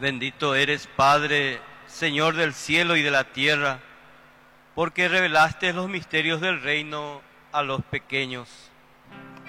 Bendito eres, Padre, Señor del cielo y de la tierra, porque revelaste los misterios del reino a los pequeños.